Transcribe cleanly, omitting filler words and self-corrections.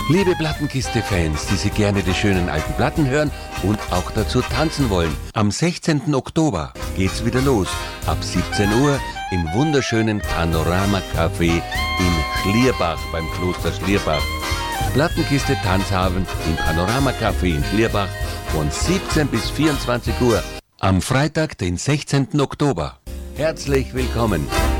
Liebe Plattenkiste-Fans, die sich gerne die schönen alten Platten hören und auch dazu tanzen wollen. Am 16. Oktober geht's wieder los. Ab 17 Uhr im wunderschönen Panorama Café in Schlierbach beim Kloster Schlierbach. Plattenkiste Tanzabend im Panorama Café in Schlierbach von 17 bis 24 Uhr am Freitag, den 16. Oktober. Herzlich willkommen.